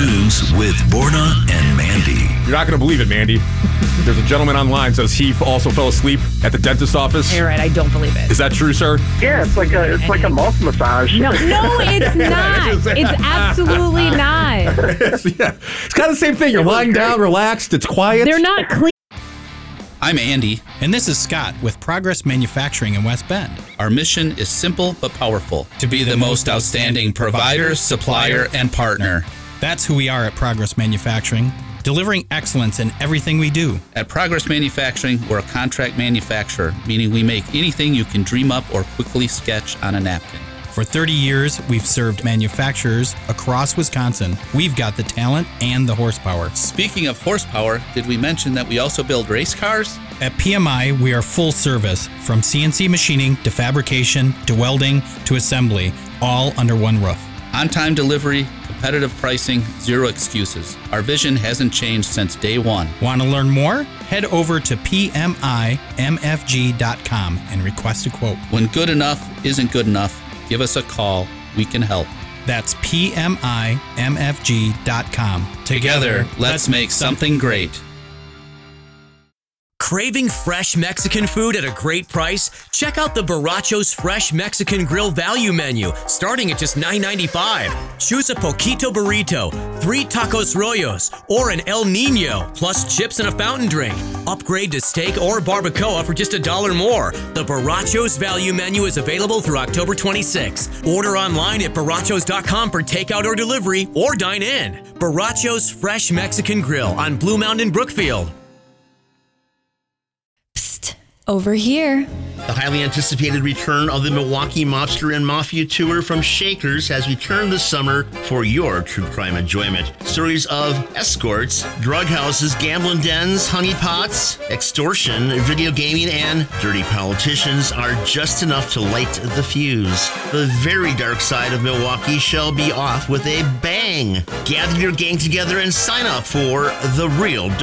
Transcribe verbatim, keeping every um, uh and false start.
Afternoons with Borna and Mandy. You're not going to believe it, Mandy. There's a gentleman online says he also fell asleep at the dentist's office. You're right. I don't believe it. Is that true, sir? Yeah, it's like a it's like a mouth massage. No, no, it's not. It's absolutely not. Yeah, it's kind of the same thing. You're lying down, relaxed. It's quiet. They're not clean. I'm Andy, and this is Scott with Progress Manufacturing in West Bend. Our mission is simple but powerful: to be the most outstanding provider, supplier, and partner. That's who we are at Progress Manufacturing, delivering excellence in everything we do. At Progress Manufacturing, we're a contract manufacturer, meaning we make anything you can dream up or quickly sketch on a napkin. For thirty years, we've served manufacturers across Wisconsin. We've got the talent and the horsepower. Speaking of horsepower, did we mention that we also build race cars? At P M I, we are full service, from C N C machining to fabrication to welding to assembly, all under one roof. On-time delivery, competitive pricing, zero excuses. Our vision hasn't changed since day one. Want to learn more? Head over to P M I M F G dot com and request a quote. When good enough isn't good enough, give us a call. We can help. That's P M I M F G dot com. Together, let's make something great. Craving fresh Mexican food at a great price? Check out the Borrachos Fresh Mexican Grill Value Menu, starting at just nine ninety-five. Choose a Poquito Burrito, three Tacos Rollos, or an El Nino, plus chips and a fountain drink. Upgrade to steak or barbacoa for just a dollar more. The Borrachos Value Menu is available through October twenty-sixth. Order online at borrachos dot com for takeout or delivery, or dine in. Borrachos Fresh Mexican Grill on Blue Mountain, Brookfield. Over here. The highly anticipated return of the Milwaukee Mobster and Mafia Tour from Shakers has returned this summer for your true crime enjoyment. Stories of escorts, drug houses, gambling dens, honeypots, extortion, video gaming, and dirty politicians are just enough to light the fuse. The very dark side of Milwaukee shall be off with a bang. Gather your gang together and sign up for The Real